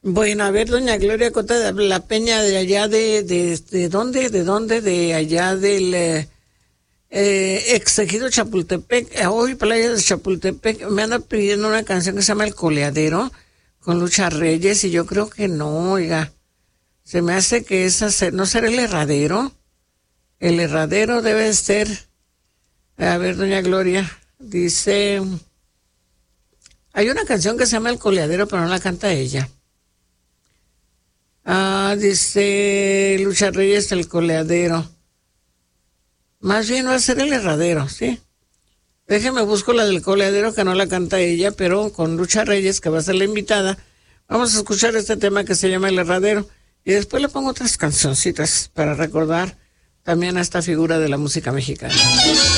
Bueno, a ver, doña Gloria Cota de la Peña, de allá ¿de dónde? ¿De dónde? De allá del Exegido Chapultepec, hoy Playa de Chapultepec, me anda pidiendo una canción que se llama El Coleadero, con Lucha Reyes, y yo creo que no, oiga, se me hace que esa, ¿no será El Herradero? El Herradero debe ser, a ver, doña Gloria, dice, hay una canción que se llama El Coleadero, pero no la canta ella. Dice Lucha Reyes, El Coleadero. Más bien va a ser El Herradero, ¿sí? Déjeme busco la del Coleadero, que no la canta ella, pero con Lucha Reyes, que va a ser la invitada. Vamos a escuchar este tema que se llama El Herradero. Y después le pongo otras cancioncitas para recordar también a esta figura de la música mexicana.